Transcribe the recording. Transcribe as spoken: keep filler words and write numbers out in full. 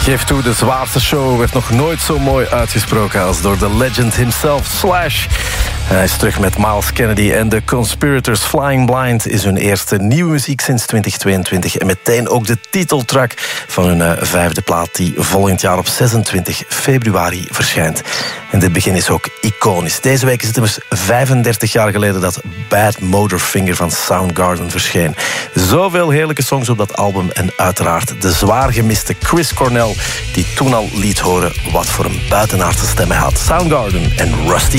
Geef toe, de zwaarste show werd nog nooit zo mooi uitgesproken als door de legend himself, Slash. Hij is terug met Myles Kennedy en de Conspirators. Flying Blind is hun eerste nieuwe muziek sinds twintig tweeëntwintig... en meteen ook de titeltrack van hun uh, vijfde plaat... die volgend jaar op zesentwintig februari verschijnt. En dit begin is ook iconisch. Deze week is het immers vijfendertig jaar geleden... dat Bad Motorfinger van Soundgarden verscheen. Zoveel heerlijke songs op dat album... en uiteraard de zwaar gemiste Chris Cornell... die toen al liet horen wat voor een buitenaardse stem hij had. Soundgarden en Rusty